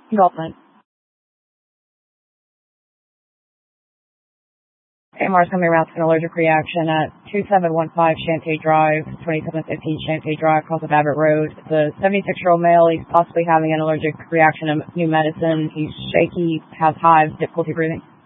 Golfman. AMR's coming around to an allergic reaction at 2715 Shantae Drive, 2715 Shantae Drive, across of Abbott Road. It's a 76-year-old male. He's possibly having an allergic reaction to new medicine. He's shaky, has hives, difficulty breathing.